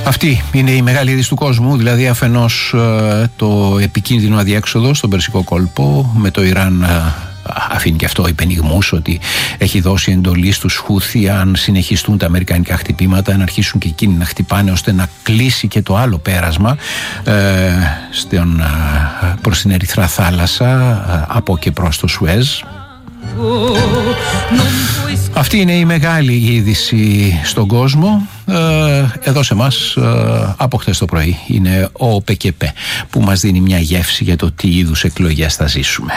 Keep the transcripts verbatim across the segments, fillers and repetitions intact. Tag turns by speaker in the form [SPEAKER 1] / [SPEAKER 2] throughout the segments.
[SPEAKER 1] Αυτή είναι η μεγάλη είδηση του κόσμου, δηλαδή αφενός το επικίνδυνο αδιέξοδο στον Περσικό κόλπο με το Ιράν. Αφήνει και αυτό υπενιγμούς ότι έχει δώσει εντολή στους Χούθι, αν συνεχιστούν τα αμερικανικά χτυπήματα, να αρχίσουν και εκείνοι να χτυπάνε ώστε να κλείσει και το άλλο πέρασμα ε, στον, προς την Ερυθρά θάλασσα από και προς το Σουέζ. Αυτή είναι η μεγάλη είδηση στον κόσμο. Εδώ σε εμάς από χτες το πρωί είναι ο ΠΚΠ που μας δίνει μια γεύση για το τι είδους εκλογές θα ζήσουμε.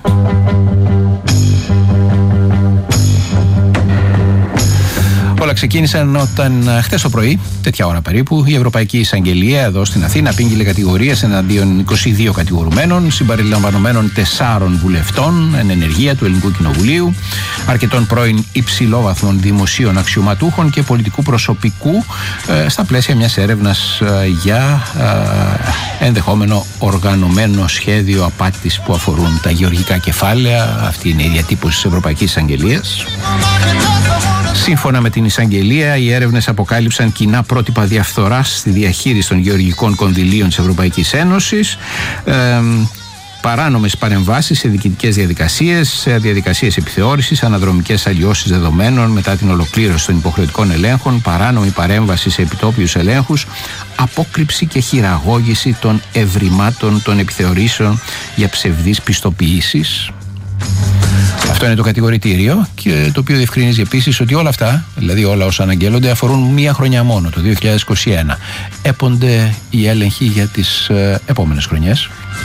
[SPEAKER 1] Όλα ξεκίνησαν όταν χτες το πρωί, τέτοια ώρα περίπου, η Ευρωπαϊκή Εισαγγελία εδώ στην Αθήνα απήγγειλε κατηγορίες εναντίον είκοσι δύο κατηγορουμένων, συμπεριλαμβανομένων τεσσάρων βουλευτών εν ενεργεία του Ελληνικού Κοινοβουλίου, αρκετών πρώην υψηλόβαθμων δημοσίων αξιωματούχων και πολιτικού προσωπικού ε, στα πλαίσια μιας έρευνας ε, για ε, ενδεχόμενο οργανωμένο σχέδιο απάτης που αφορούν τα γεωργικά κεφάλαια. Αυτή είναι η διατύπωση της Ευρωπαϊκής Εισαγγελίας. Σύμφωνα με την εισαγγελία, οι έρευνες αποκάλυψαν κοινά πρότυπα διαφθοράς στη διαχείριση των γεωργικών κονδυλίων της Ευρωπαϊκής Ένωσης, ε, παράνομες παρεμβάσεις σε διοικητικές διαδικασίες, σε διαδικασίες επιθεώρησης, αναδρομικές αλλοιώσεις δεδομένων μετά την ολοκλήρωση των υποχρεωτικών ελέγχων, παράνομη παρέμβαση σε επιτόπιους ελέγχους, απόκρυψη και χειραγώγηση των ευρημάτων των επιθεωρήσεων για ψευδείς πιστοποιήσεις. Αυτό είναι το κατηγορητήριο, και το οποίο διευκρινίζει επίσης ότι όλα αυτά, δηλαδή όλα όσα αναγγέλλονται, αφορούν μία χρονιά μόνο, το δύο χιλιάδες είκοσι ένα. Έπονται οι έλεγχοι για τις ε, επόμενες χρονιές.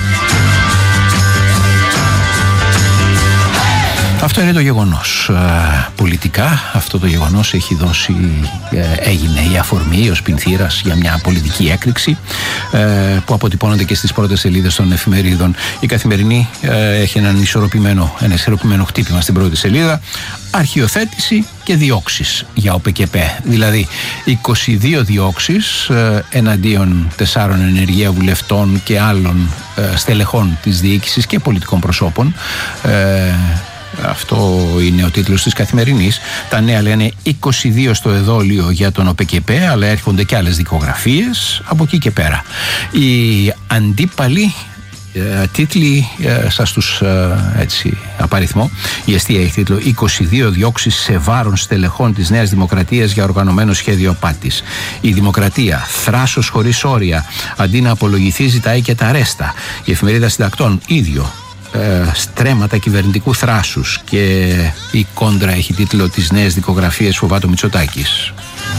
[SPEAKER 1] Αυτό είναι το γεγονός. Πολιτικά αυτό το γεγονός έχει δώσει, έγινε η αφορμή ως πινθύρας για μια πολιτική έκρηξη που αποτυπώνονται και στις πρώτες σελίδες των εφημερίδων. Η Καθημερινή έχει έναν ισορροπημένο, ένα ισορροπημένο χτύπημα στην πρώτη σελίδα. Αρχιοθέτηση και διώξεις για ο ΠΚΠ. Δηλαδή είκοσι δύο διώξεις εναντίον τεσσάρων ενεργεία βουλευτών και άλλων στελεχών της διοίκησης και πολιτικών προσώπων. Αυτό είναι ο τίτλος της Καθημερινής. Τα νέα λένε είκοσι δύο στο εδόλιο για τον ΟΠΚΠ, αλλά έρχονται και άλλες δικογραφίες από εκεί και πέρα. Οι αντίπαλοι ε, τίτλοι ε, σας τους ε, έτσι απαριθμό. Η Εστία έχει τίτλο είκοσι δύο διώξεις σε βάρον στελεχών της Νέας Δημοκρατίας για οργανωμένο σχέδιο απάτης. Η Δημοκρατία, θράσος χωρίς όρια, αντί να απολογηθεί ζητάει και τα ρέστα. Η Εφημερίδα Συντακτών, ίδιο. Στρέμματα κυβερνητικού θράσους, και η Κόντρα έχει τίτλο «Τις νέες δικογραφίες φοβάται ο Μητσοτάκης».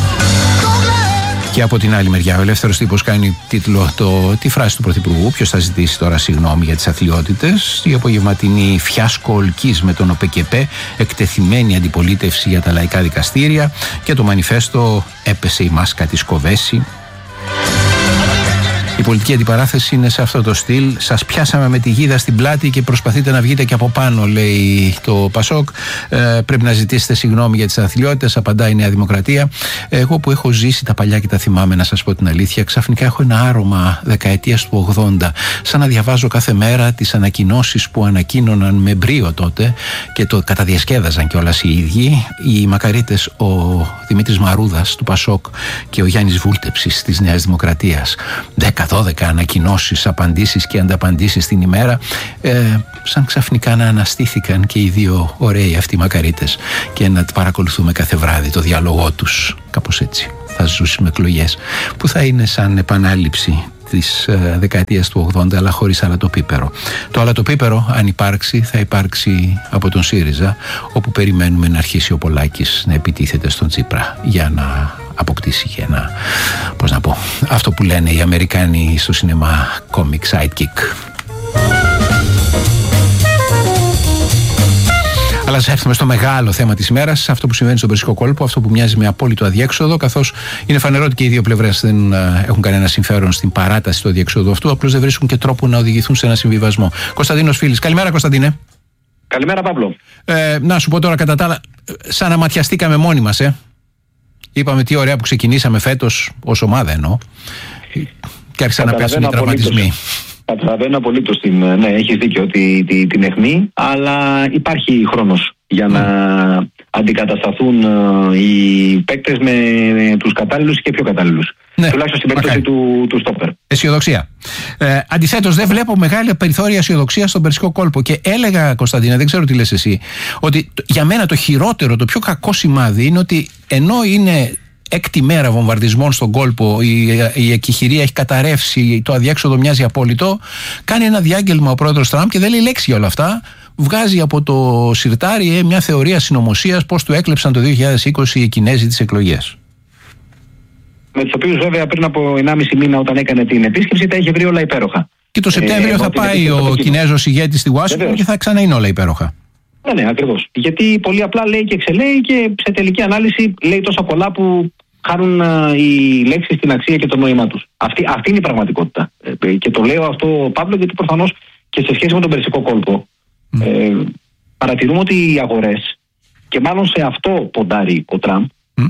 [SPEAKER 1] Και από την άλλη μεριά ο Ελεύθερος Τύπος κάνει τίτλο το, τη φράση του Πρωθυπουργού: ποιος θα ζητήσει τώρα συγγνώμη για τις αθλιότητες. Η απογευματινή φιάσκο ολκής με τον ΟΠΚΠ, εκτεθειμένη αντιπολίτευση για τα λαϊκά δικαστήρια, και το μανιφέστο «Έπεσε η μάσκα της Κοβέση». Η πολιτική αντιπαράθεση είναι σε αυτό το στυλ. Σας πιάσαμε με τη γίδα στην πλάτη και προσπαθείτε να βγείτε και από πάνω, λέει το Πασόκ. Ε, πρέπει να ζητήσετε συγγνώμη για τις αθλιότητες, απαντάει η Νέα Δημοκρατία. Εγώ που έχω ζήσει τα παλιά και τα θυμάμαι, να σας πω την αλήθεια, ξαφνικά έχω ένα άρωμα δεκαετίας του ογδόντα. Σαν να διαβάζω κάθε μέρα τις ανακοινώσεις που ανακοίνωναν με μπρίο τότε και το καταδιασκέδαζαν κιόλας οι ίδιοι. Οι μακαρίτες, ο Δημήτρης Μαρούδας του Πασόκ και ο Γιάννης Βούλτεψης της Νέας Δημοκρατίας. δέκα δώδεκα ανακοινώσεις, απαντήσεις και ανταπαντήσεις την ημέρα, ε, σαν ξαφνικά να αναστήθηκαν και οι δύο ωραίοι αυτοί μακαρίτες και να παρακολουθούμε κάθε βράδυ το διάλογό τους. Κάπως έτσι θα ζούσουμε εκλογές που θα είναι σαν επανάληψη της ε, δεκαετίας του ογδόντα, αλλά χωρίς αλατοπίπερο. Το αλατοπίπερο, αν υπάρξει, θα υπάρξει από τον ΣΥΡΙΖΑ, όπου περιμένουμε να αρχίσει ο Πολάκης να επιτίθεται στον Τσίπρα για να αποκτήσει και ένα, πώς να πω, αυτό που λένε οι Αμερικάνοι στο σινεμά, comic sidekick. Αλλά ας έρθουμε στο μεγάλο θέμα της ημέρας, αυτό που συμβαίνει στον Περσικό κόλπο, αυτό που μοιάζει με απόλυτο αδιέξοδο, καθώς είναι φανερό ότι και οι δύο πλευρές δεν έχουν κανένα συμφέρον στην παράταση του αδιέξοδου αυτού, απλώς δεν βρίσκουν και τρόπο να οδηγηθούν σε ένα συμβιβασμό. Κωνσταντίνος Φίλης, καλημέρα Κωνσταντίνε.
[SPEAKER 2] Καλημέρα Παύλο.
[SPEAKER 1] Ε, να σου πω τώρα κατά τα άλλα, σαν να ματιαστήκαμε μόνοι μας, ε. Είπαμε τι ωραία που ξεκινήσαμε φέτος, ως ομάδα εννοώ, και άρχισαν να πέσουν οι τραυματισμοί.
[SPEAKER 2] Καταλαβαίνω απολύτως την. Ναι, έχεις δίκιο, την, την, την αιχμή, αλλά υπάρχει χρόνος για να αντικατασταθούν οι παίκτες με τους κατάλληλους και πιο κατάλληλους. Ναι, τουλάχιστον στην περίπτωση του, του στόπερ.
[SPEAKER 1] Αισιοδοξία. Ε, Αντιθέτως, δεν βλέπω μεγάλη περιθώρια αισιοδοξία στον Περσικό κόλπο. Και έλεγα, Κωνσταντίνα, δεν ξέρω τι λες εσύ, ότι για μένα το χειρότερο, το πιο κακό σημάδι είναι ότι ενώ είναι έκτη μέρα βομβαρδισμών στον κόλπο, η, η εκεχηρία έχει καταρρεύσει, το αδιέξοδο μοιάζει απόλυτο, κάνει ένα διάγγελμα ο πρόεδρος Τραμπ και δεν λέει λέξη για όλα αυτά. Βγάζει από το σιρτάρι ε, μια θεωρία συνωμοσίας πώς του έκλεψαν το δύο χιλιάδες είκοσι οι Κινέζοι τις εκλογές.
[SPEAKER 2] Με τους οποίους βέβαια πριν από ενάμιση μήνα όταν έκανε την επίσκεψη τα είχε βρει όλα υπέροχα.
[SPEAKER 1] Και το Σεπτέμβριο ε, θα πάει ο Κινέζος ηγέτης στη Ουάσιγκτον και θα ξανά είναι όλα υπέροχα.
[SPEAKER 2] Ναι, ναι, ακριβώς. Γιατί πολύ απλά λέει και ξελέει και σε τελική ανάλυση λέει τόσα πολλά που χάνουν α, οι λέξεις την αξία και το νόημά τους. Αυτή, αυτή είναι η πραγματικότητα. Ε, και το λέω αυτό, Παύλο, γιατί προφανώς και σε σχέση με τον Περσικό κόλπο mm. ε, παρατηρούμε ότι οι αγορές, και μάλλον σε αυτό ποντάρει ο Τραμπ, mm.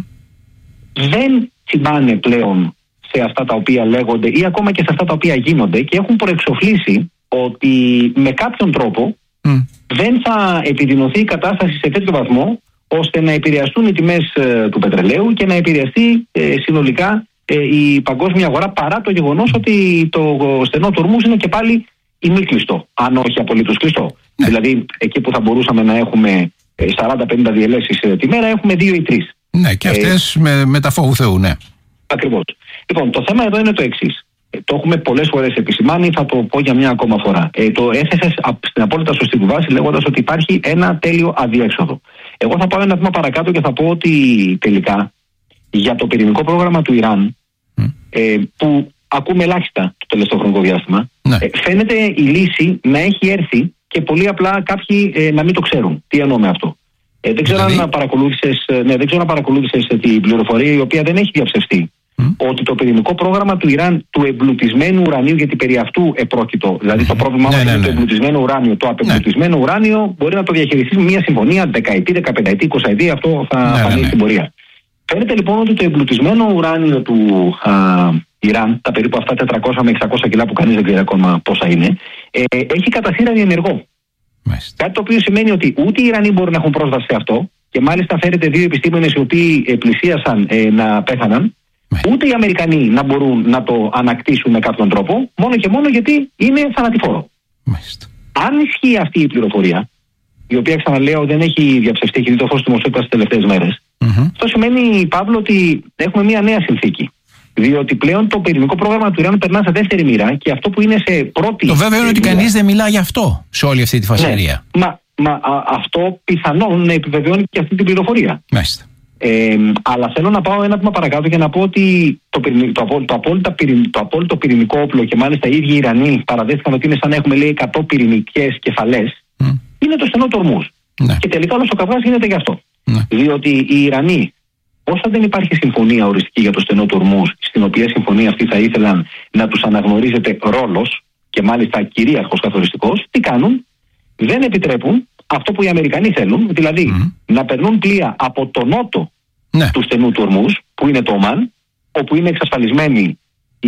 [SPEAKER 2] δεν τσιμπάνε πλέον σε αυτά τα οποία λέγονται ή ακόμα και σε αυτά τα οποία γίνονται και έχουν προεξοφλήσει ότι με κάποιον τρόπο mm. δεν θα επιδεινωθεί η κατάσταση σε τέτοιο βαθμό ώστε να επηρεαστούν οι τιμές ε, του πετρελαίου και να επηρεαστεί ε, συνολικά ε, η παγκόσμια αγορά, παρά το γεγονός ότι το στενό του Ορμούζ είναι και πάλι ημίκλειστο, αν όχι απολύτως κλειστό. Ναι. Δηλαδή εκεί που θα μπορούσαμε να έχουμε ε, σαράντα πενήντα διελεύσεις ε, τη μέρα, έχουμε δύο ή τρεις.
[SPEAKER 1] Ναι, και αυτές ε, με, με τα φόβου Θεού, ναι.
[SPEAKER 2] Ακριβώς. Λοιπόν, το θέμα εδώ είναι το εξής. Ε, το έχουμε πολλές φορές επισημάνει, θα το πω για μια ακόμα φορά. Ε, το έθεσες στην απόλυτα σωστή βάση λέγοντας ότι υπάρχει ένα τέλειο αδιέξοδο. Εγώ θα πάω ένα βήμα παρακάτω και θα πω ότι τελικά για το πυρηνικό πρόγραμμα του Ιράν, mm. ε, που ακούμε ελάχιστα το τελευταίο χρονικό διάστημα, ναι. ε, φαίνεται η λύση να έχει έρθει και πολύ απλά κάποιοι ε, να μην το ξέρουν. Τι εννοώ με αυτό. Ε, δεν ξέρω δηλαδή... αν παρακολούθησες, ναι, δεν ξέρω αν παρακολούθησες την πληροφορία η οποία δεν έχει διαψευστεί. Mm. Ότι το πυρηνικό πρόγραμμα του Ιράν του εμπλουτισμένου ουρανίου, γιατί περί αυτού επρόκειτο, δηλαδή mm. το πρόβλημα ναι, ναι, είναι ναι. το εμπλουτισμένο ουράνιο. Το απεμπλουτισμένο ναι. ουράνιο μπορεί να το διαχειριστεί με μια συμφωνία δεκαετή, δεκαπενταετή, εικοσαετή, αυτό θα φανεί ναι, ναι, ναι. στην πορεία. Φαίνεται λοιπόν ότι το εμπλουτισμένο ουράνιο του α, Ιράν, τα περίπου αυτά τετρακόσια με εξακόσια κιλά που κανείς δεν ξέρει ακόμα πόσα είναι, ε, έχει κατασύρανη ενεργό. Μάλιστα. Κάτι το οποίο σημαίνει ότι ούτε οι Ιρανοί μπορούν να έχουν πρόσβαση σε αυτό, και μάλιστα φέρεται δύο επιστήμονες οι οποίοι ε, πλησίασαν ε, να πέθαναν. Μάλιστα. Ούτε οι Αμερικανοί να μπορούν να το ανακτήσουν με κάποιον τρόπο, μόνο και μόνο γιατί είναι θανατηφόρο. Μάλιστα. Αν ισχύει αυτή η πληροφορία, η οποία ξαναλέω δεν έχει διαψευστεί, έχει δει το φως του δημοσιότητα τις τελευταίες μέρες, mm-hmm. αυτό σημαίνει, Παύλο, ότι έχουμε μια νέα συνθήκη. Διότι πλέον το πυρηνικό πρόγραμμα του Ιράν περνά σε δεύτερη μοίρα και αυτό που είναι σε πρώτη. Το
[SPEAKER 1] βέβαιο είναι ότι κανείς δεν μιλά γι' αυτό σε όλη αυτή τη φασαρία.
[SPEAKER 2] Ναι. Μα, μα α, αυτό πιθανόν να επιβεβαιώνει και αυτή την πληροφορία.
[SPEAKER 1] Μάλιστα.
[SPEAKER 2] Ε, αλλά θέλω να πάω ένα βήμα παρακάτω και να πω ότι το, το, το, το, απόλυτο, το απόλυτο πυρηνικό όπλο, και μάλιστα οι ίδιοι οι Ιρανοί παραδέχτηκαν ότι είναι σαν να έχουμε λέει εκατό πυρηνικές κεφαλές, mm. είναι το στενό του Ορμούζ. Ναι. Και τελικά όλος ο καυγάς γίνεται γι' αυτό. Ναι. Διότι οι Ιρανοί, όσο δεν υπάρχει συμφωνία οριστική για το στενό του Ορμούζ, στην οποία συμφωνία αυτή θα ήθελαν να τους αναγνωρίζεται ρόλος και μάλιστα κυρίαρχος καθοριστικός, τι κάνουν? Δεν επιτρέπουν αυτό που οι Αμερικανοί θέλουν, δηλαδή mm. να περνούν πλοία από το νότο ναι. του στενού του Ορμούζ, που είναι το Ομάν, όπου είναι εξασφαλισμένη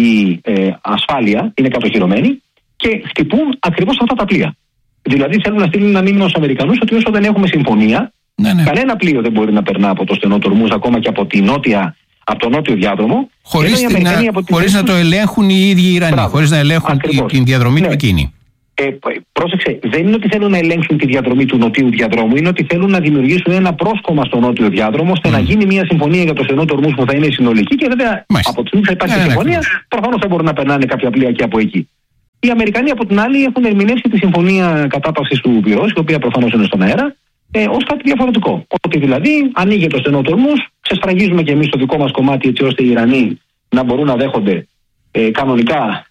[SPEAKER 2] η ε, ασφάλεια, είναι κατοχυρωμένη, και χτυπούν ακριβώς αυτά τα πλοία. Δηλαδή θέλουν να στείλουν ένα μήνυμα στους Αμερικανούς ότι όσο δεν έχουμε συμφωνία, ναι, ναι. κανένα πλοίο δεν μπορεί να περνά από το στενό του Ορμούζ, ακόμα και από, τη νότια, από το νότιο διάδρομο.
[SPEAKER 1] Χωρίς, την, να, χωρίς να το ελέγχουν οι ίδιοι οι Ιρανοί, χωρίς να ελέγχουν ακριβώς. την διαδρομή ναι. του εκείνη.
[SPEAKER 2] Ε, πρόσεξε, δεν είναι ότι θέλουν να ελέγξουν τη διαδρομή του νοτίου διαδρόμου, είναι ότι θέλουν να δημιουργήσουν ένα πρόσκομμα στο νότιο διάδρομο, ώστε mm. να γίνει μια συμφωνία για το στενό του Ορμούζ που θα είναι συνολική, και βέβαια Μάλιστα. από τη στιγμή που θα υπάρχει yeah, συμφωνία, yeah, προφανώς θα μπορούν να περνάνε κάποια πλοία και από εκεί. Οι Αμερικανοί από την άλλη έχουν ερμηνεύσει τη συμφωνία κατάπαυσης του πυρός, η οποία προφανώς είναι στον αέρα, ε, ως κάτι διαφορετικό. Ότι δηλαδή ανοίγει το στενό του Ορμούζ, ξεσφραγίζουμε και εμείς το δικό μας κομμάτι, έτσι ώστε οι Ιρανοί να μπορούν να δέχονται ε, κανονικά.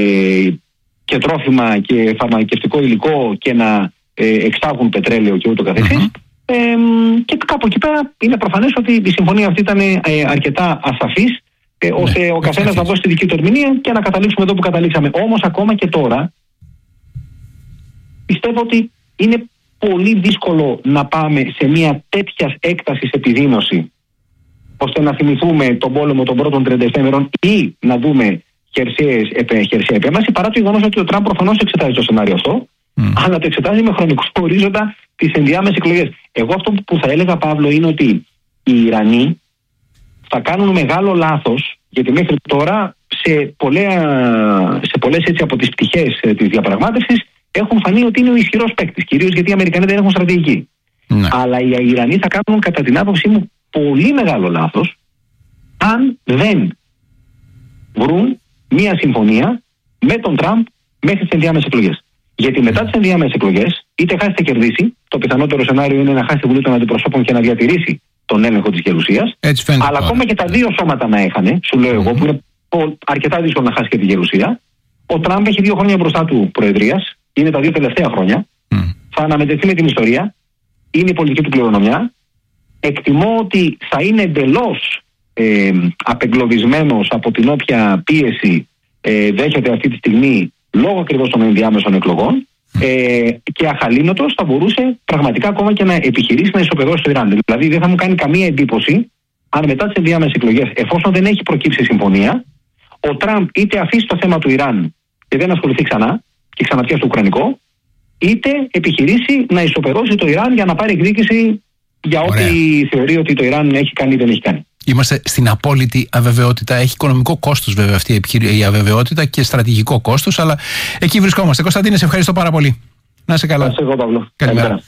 [SPEAKER 2] Ε, και τρόφιμα και φαρμακευτικό υλικό και να ε, εξάγουν πετρέλαιο και ούτω καθεξής. Mm-hmm. Ε, και κάπου εκεί πέρα είναι προφανές ότι η συμφωνία αυτή ήταν ε, αρκετά ασαφής, ε, ώστε ναι, ο καθένας να δώσει τη δική του ερμηνεία και να καταλήξουμε εδώ που καταλήξαμε. Όμως ακόμα και τώρα πιστεύω ότι είναι πολύ δύσκολο να πάμε σε μια τέτοια έκταση επιδείνωση, ώστε να θυμηθούμε τον πόλεμο των πρώτων τριάντα επτά ημερών ή να δούμε χερσαία επέμβαση, παρά το γεγονός ότι ο Τραμπ προφανώς εξετάζει το σενάριο αυτό, mm. αλλά το εξετάζει με χρονικό ορίζοντα τις ενδιάμεσες εκλογές. Εγώ αυτό που θα έλεγα, Παύλο, είναι ότι οι Ιρανοί θα κάνουν μεγάλο λάθος, γιατί μέχρι τώρα σε, πολλές, σε πολλές έτσι από τις πτυχές της διαπραγμάτευσης έχουν φανεί ότι είναι ο ισχυρός παίκτης, κυρίως γιατί οι Αμερικανοί δεν έχουν στρατηγική. Ναι. Αλλά οι Ιρανοί θα κάνουν, κατά την άποψή μου, πολύ μεγάλο λάθος αν δεν βρουν μία συμφωνία με τον Τραμπ μέχρι τις ενδιάμεσες εκλογές. Γιατί μετά τις ενδιάμεσες εκλογές, είτε χάσει είτε κερδίσει, το πιθανότερο σενάριο είναι να χάσει τη Βουλή των Αντιπροσώπων και να διατηρήσει τον έλεγχο της Γερουσίας. Αλλά ακόμα και τα δύο σώματα να έχανε, σου λέω mm-hmm. εγώ, που είναι αρκετά δύσκολο να χάσει και τη Γερουσία. Ο Τραμπ έχει δύο χρόνια μπροστά του προεδρίας, είναι τα δύο τελευταία χρόνια. Mm. Θα αναμετρηθεί με την ιστορία, είναι η πολιτική του κληρονομιά. Εκτιμώ ότι θα είναι εντελώς ε, απεγκλωβισμένος από την όποια πίεση ε, δέχεται αυτή τη στιγμή λόγω ακριβώς των ενδιάμεσων εκλογών. Ε, και αχαλήνοτος θα μπορούσε πραγματικά ακόμα και να επιχειρήσει να ισοπεδώσει το Ιράν. Δηλαδή δεν θα μου κάνει καμία εντύπωση αν μετά τις ενδιάμεσες εκλογές, εφόσον δεν έχει προκύψει συμφωνία, ο Τραμπ είτε αφήσει το θέμα του Ιράν και δεν ασχοληθεί ξανά και ξαναπιάσει το Ουκρανικό, είτε επιχειρήσει να ισοπεδώσει το Ιράν για να πάρει εκδίκηση για ό,τι θεωρεί ότι το Ιράν έχει κάνει ή δεν έχει κάνει.
[SPEAKER 1] Είμαστε στην απόλυτη αβεβαιότητα. Έχει οικονομικό κόστος βέβαια αυτή η αβεβαιότητα και στρατηγικό κόστος, αλλά εκεί βρισκόμαστε. Κωνσταντίνε, σε ευχαριστώ πάρα πολύ. Να είσαι καλά.
[SPEAKER 2] Να είσαι εγώ, Παύλο.
[SPEAKER 1] Καλημέρα.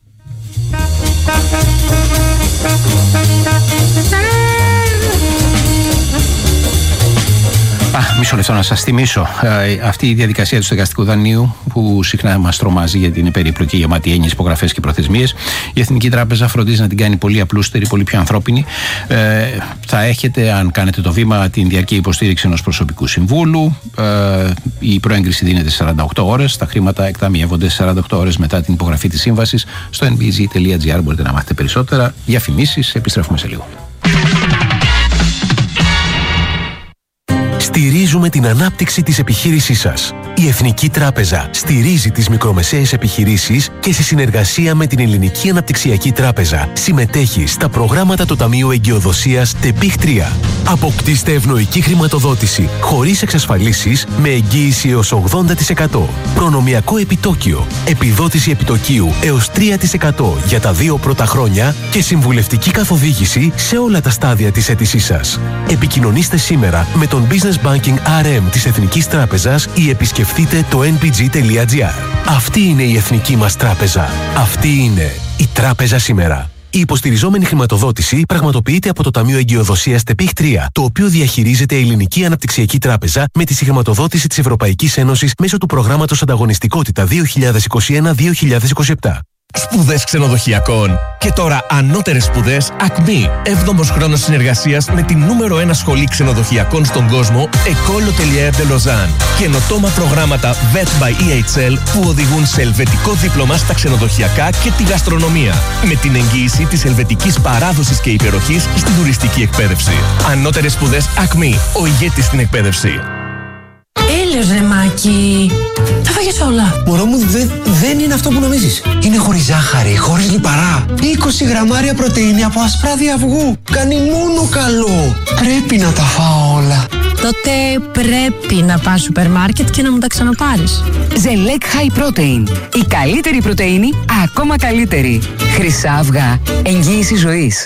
[SPEAKER 1] Α, μισό λεπτό να σας θυμίσω ε, αυτή η διαδικασία του στεγαστικού δανείου που συχνά μας τρομάζει γιατί είναι περίπλοκη, γεμάτη έννοιες, υπογραφές και προθεσμίες. Η Εθνική Τράπεζα φροντίζει να την κάνει πολύ απλούστερη, πολύ πιο ανθρώπινη. Ε, θα έχετε, αν κάνετε το βήμα, την διαρκή υποστήριξη ενός προσωπικού συμβούλου. Ε, η προέγκριση δίνεται σε σαράντα οκτώ ώρες. Τα χρήματα εκταμιεύονται σε σαράντα οκτώ ώρες μετά την υπογραφή της σύμβασης. Στο εν μπι τζι τελεία τζι άρ μπορείτε να μάθετε περισσότερα. Διαφημίσεις, επιστρέφουμε σε λίγο.
[SPEAKER 3] Στηρίζουμε την ανάπτυξη της επιχείρησής σας. Η Εθνική Τράπεζα στηρίζει τις μικρομεσαίες επιχειρήσεις και σε συνεργασία με την Ελληνική Αναπτυξιακή Τράπεζα συμμετέχει στα προγράμματα του Ταμείου Εγκυοδοσίας ΤΕΠΙΧ τρία. Αποκτήστε ευνοϊκή χρηματοδότηση χωρίς εξασφαλίσεις με εγγύηση έως ογδόντα τοις εκατό. Προνομιακό επιτόκιο, επιδότηση επιτοκίου έως τρία τοις εκατό για τα δύο πρώτα χρόνια και συμβουλευτική καθοδήγηση σε όλα τα στάδια της αίτησής σας. Επικοινωνήστε σήμερα με τον Business Banking αρ εμ της Εθνικής Τράπεζας ή επισκεφτείτε το εν μπι τζι τελεία τζι άρ. Αυτή είναι η Εθνική μας Τράπεζα. Αυτή είναι η Τράπεζα σήμερα. Η υποστηριζόμενη χρηματοδότηση πραγματοποιείται από το Ταμείο Εγκυοδοσίας ΤΕΠΙΧ τρία, το οποίο διαχειρίζεται η Ελληνική Αναπτυξιακή Τράπεζα με τη συγχρηματοδότηση της Ευρωπαϊκής Ένωσης μέσω του προγράμματος Ανταγωνιστικότητα δύο χιλιάδες είκοσι ένα με δύο χιλιάδες είκοσι επτά.
[SPEAKER 4] Σπουδές ξενοδοχειακών. Και τώρα ανώτερες σπουδές Ακμή. Έβδομος χρόνος συνεργασίας με την νούμερο ένα σχολή ξενοδοχειακών στον κόσμο, École Hôtelière de Lausanne. Καινοτόμα προγράμματα Vet by ι έιτς ελ που οδηγούν σε ελβετικό δίπλωμα στα ξενοδοχειακά και τη γαστρονομία. Με την εγγύηση της ελβετικής παράδοσης και υπεροχής στην τουριστική εκπαίδευση. Ανώτερες σπουδές Ακμή. Ο ηγέτης στην εκπαίδευση.
[SPEAKER 5] Έλεος ρε Μάκη, τα φάγες όλα.
[SPEAKER 6] Μωρό μου, δε, δεν είναι αυτό που νομίζεις. Είναι χωρίς ζάχαρη, χωρίς λιπαρά. είκοσι γραμμάρια πρωτεΐνη από ασπράδι αυγού. Κάνει μόνο καλό. Πρέπει να τα φάω όλα.
[SPEAKER 5] Τότε πρέπει να πας σούπερ μάρκετ και να μου τα ξαναπάρεις.
[SPEAKER 7] Ζελέκ High Protein. Η καλύτερη πρωτεΐνη, ακόμα καλύτερη. Χρυσά αυγά. Εγγύηση ζωής.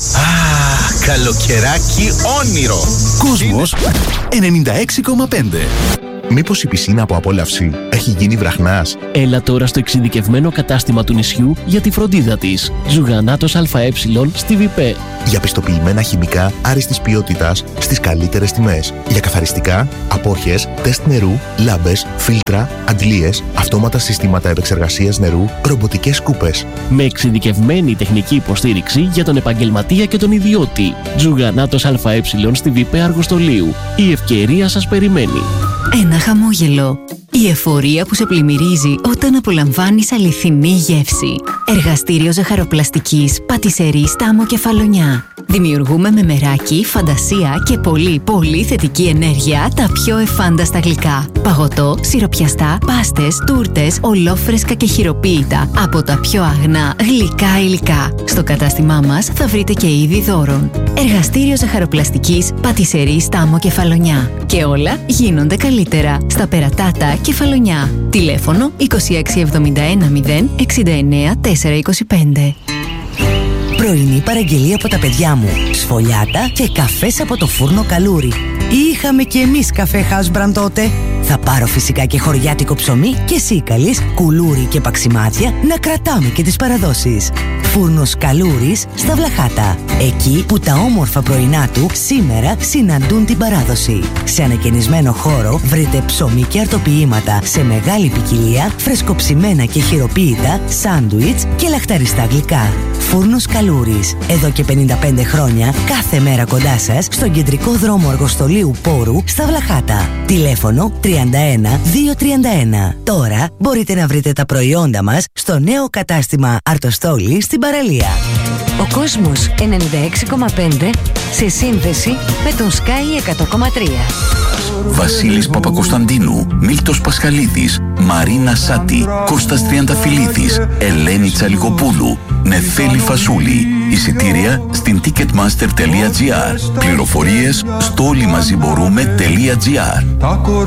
[SPEAKER 8] Α, καλοκαιράκι όνειρο.
[SPEAKER 3] Κόσμος ενενήντα έξι κόμμα πέντε.
[SPEAKER 8] Μήπως η πισίνα από απόλαυση έχει γίνει βραχνάς?
[SPEAKER 9] Έλα τώρα στο εξειδικευμένο κατάστημα του νησιού για τη φροντίδα της. Ζουγανάτος ΑΕ στη ΒΙΠΕ.
[SPEAKER 8] Για πιστοποιημένα χημικά άριστης ποιότητας στις καλύτερες τιμές. Για καθαριστικά, απόρχες, τεστ νερού, λάμπες, φίλτρα, αντλίες, αυτόματα συστήματα επεξεργασίας νερού, ρομποτικές σκούπες.
[SPEAKER 9] Με εξειδικευμένη τεχνική υποστήριξη για τον επαγγελματία και τον ιδιώτη. Ζουγανάτος ΑΕ στη ΒΙΠΕ Αργοστολίου. Η ευκαιρία σας περιμένει.
[SPEAKER 10] Ένα χαμόγελο. Η εφορία που σε πλημμυρίζει όταν απολαμβάνεις αληθινή γεύση. Εργαστήριο ζαχαροπλαστικής, πατησερή Στάμο Κεφαλονιά. Δημιουργούμε με μεράκι, φαντασία και πολύ πολύ θετική ενέργεια τα πιο εφάνταστα γλυκά. Παγωτό, σιροπιαστά, πάστες, τούρτες, ολόφρεσκα και χειροποίητα από τα πιο αγνά γλυκά υλικά. Στο κατάστημά μας θα βρείτε και είδη δώρων. Εργαστήριο ζαχαροπλαστικής, πατησερή Στάμο Κεφαλονιά. Και όλα γίνονται καλύτερα στα Περατάτα Κεφαλονιά. Τηλέφωνο είκοσι έξι εβδομήντα ένα μηδέν εξήντα εννέα τετρακόσια είκοσι πέντε.
[SPEAKER 11] Πρωινή παραγγελία από τα παιδιά μου. Σφολιάτα και καφές από το φούρνο Καλούρι. Είχαμε κι εμείς καφέ Χάσμπραν τότε. Θα πάρω φυσικά και χωριάτικο ψωμί και σίκαλης, κουλούρι και παξιμάδια να κρατάμε και τις παραδόσεις. Φούρνος Καλούρης στα Βλαχάτα. Εκεί που τα όμορφα πρωινά του σήμερα συναντούν την παράδοση. Σε ανακαινισμένο χώρο βρείτε ψωμί και αρτοποιήματα σε μεγάλη ποικιλία, φρεσκοψημένα και χειροποίητα, σάντουιτς και λαχταριστά γλυκά. Φούρνος Καλούρης. Εδώ και πενήντα πέντε χρόνια, κάθε μέρα κοντά σας, στον κεντρικό δρόμο Αργοστολίου Πόρου στα Βλαχάτα. Τηλέφωνο τριάντα ένα διακόσια τριάντα ένα. Τώρα μπορείτε να βρείτε τα προϊόντα μας στο νέο κατάστημα Αρτοστόλη στην παραλία.
[SPEAKER 12] Ο κόσμος ενενήντα έξι κόμμα πέντε σε σύνδεση με τον Sky εκατό κόμμα τρία.
[SPEAKER 13] Βασίλης Παπακοσταντίνου, Μίλτος Πασχαλίδης, Μαρίνα Σάτι, Κώστας Τριανταφυλλίδης, Ελένη Τσαλικοπούλου, Νεφέλη Φασούλη. Εισιτήρια στην ticketmaster τελεία gr. Πληροφορίες στο όλοιμαζιμπορούμε τελεία gr.